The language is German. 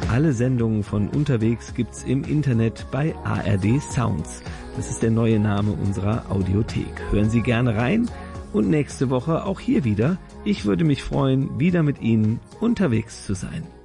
Alle Sendungen von Unterwegs gibt's im Internet bei ARD Sounds. Das ist der neue Name unserer Audiothek. Hören Sie gerne rein und nächste Woche auch hier wieder. Ich würde mich freuen, wieder mit Ihnen unterwegs zu sein.